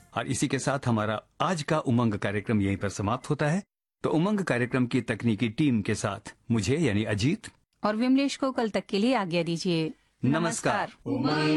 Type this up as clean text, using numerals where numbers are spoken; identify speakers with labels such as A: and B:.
A: और इसी के साथ हमारा आज का उमंग कार्यक्रम यहीं पर समाप्त होता है। तो उमंग कार्यक्रम की तकनीकी टीम के साथ मुझे यानी अजीत
B: और विमलेश को कल तक के लिए आज्ञा दीजिए।
A: नमस्कार।
B: नमस्कार।